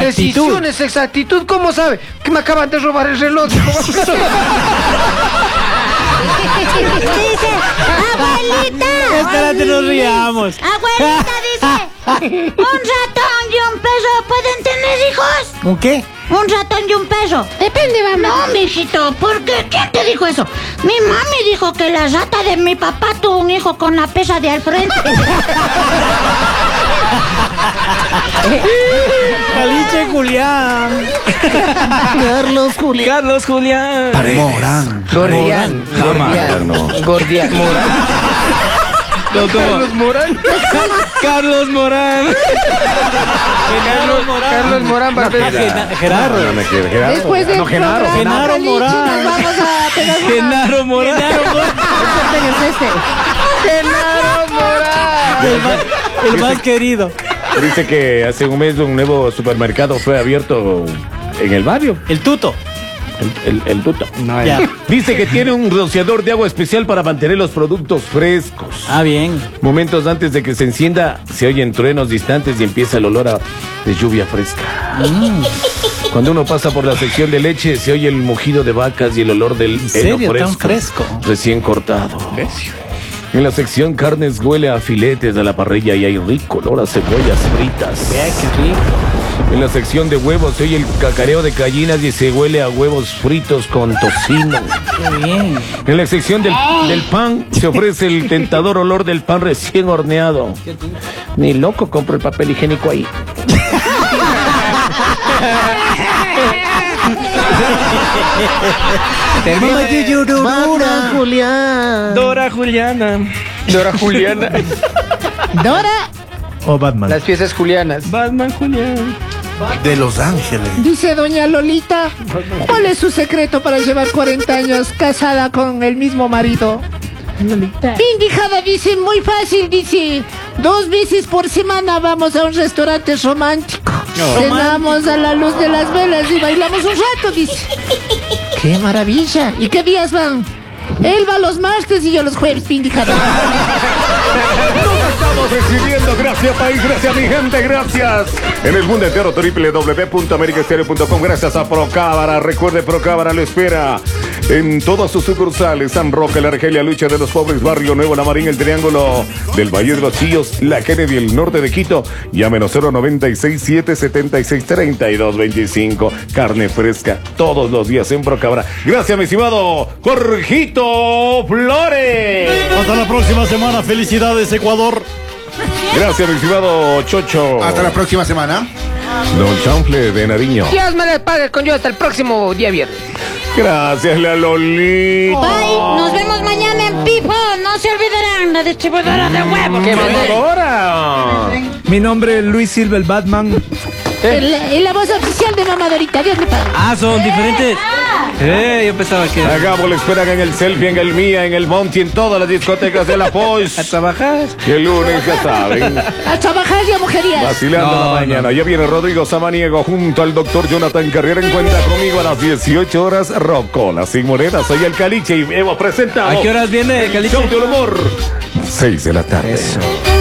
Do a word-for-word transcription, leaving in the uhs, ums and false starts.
Exactitud. Precisiones, exactitud, ¿cómo sabe? Que me acaban de robar el reloj. Dice, abuelita. Espérate, nos riamos. Abuelita dice, un ratón y un perro pueden tener hijos. ¿Un qué? Un ratón y un perro. Depende, mamá. No, mijito, ¿por qué? ¿Quién te dijo eso? Mi mami dijo que la rata de mi papá tuvo un hijo con la perra de al frente. Caliche Julián. Carlos Julián. Carlos Julián. Morán. Gordián. Gordián. Gordián. Morán. No, Carlos Morán. Carlos Morán. Carlos Morán. Carlos Morán va a Gena- Gerardo. No me quiere, Gerardo. Después del No, Genaro. programa, Genaro Caliche, Morán. nos vamos a pegar una- Genaro Morán. Corten el ceste. Genaro Morán. El más, el más querido. Dice que hace un mes un nuevo supermercado fue abierto en el barrio. El tuto. El, el, el tuto. Ya. Dice que tiene un rociador de agua especial para mantener los productos frescos. Ah, bien. Momentos antes de que se encienda, se oyen truenos distantes y empieza el olor a, de lluvia fresca. Mm. Cuando uno pasa por la sección de leche, se oye el mugido de vacas y el olor del heno serio? fresco, ¿Tan fresco? recién cortado. En la sección carnes huele a filetes de la parrilla y hay rico olor a cebollas fritas. Vea qué rico. En la sección de huevos se oye el cacareo de gallinas y se huele a huevos fritos con tocino. Qué bien. En la sección del, del pan se ofrece el tentador olor del pan recién horneado. Ni loco compro el papel higiénico ahí. Dora Julián. Dora Juliana. Dora Juliana. Dora O Batman. Las piezas julianas. Batman Julián. De Los Ángeles. dice doña Lolita, ¿cuál es su secreto para llevar cuarenta años casada con el mismo marido? Lolita. Indijada dice, muy fácil, dice, dos veces por semana vamos a un restaurante romántico. Cenamos a la luz de las velas y bailamos un rato, dice. ¡Qué maravilla! ¿Y qué días van? Él va los martes y yo los jueves, indijada. Estamos recibiendo, gracias país, gracias mi gente, gracias. En el mundo entero, doble u doble u doble u punto america estéreo punto com, gracias a Procábara. Recuerde, Procábara lo espera en todas sus sucursales: San Roque, La Argelia, Lucha de los Pobres, Barrio Nuevo, La Marín, el Triángulo del Valle de los Chillos, La Kennedy, el norte de Quito. Llámenos cero noventa y seis, siete setenta y seis, treinta y dos veinticinco. Carne fresca todos los días en Procábara. Gracias, mi estimado Jorgito Flores. Hasta la próxima semana. Felicidades, Ecuador. Gracias, mi estimado Chocho. Hasta la próxima semana. Don Chanfle de Nariño. Dios me les pague con yo hasta el próximo día viernes. Gracias, la Lolita. Bye, nos vemos mañana en Pipo. No se olvidarán, la distribuidora de huevos. ¿Qué mandé? Ahora. Mi nombre es Luis Silva, el Batman. Y la voz oficial de Mamadorita, Dios le pague. Ah, son diferentes. Eh, yo pensaba que. Hagamos la esperan en el Selfie, en el Mía, en el Monty, en todas las discotecas de la Pois. A trabajar. Y el lunes, ya saben, A trabajar y a mujerías. vacilando No, la mañana. Ya viene Rodrigo Samaniego junto al doctor Jonathan Carrera. Encuentra conmigo a las dieciocho horas. Rocola sin moneda. Soy el Caliche y hemos presentado. ¿A qué horas viene, el Caliche? show del humor. seis de la tarde. Eso.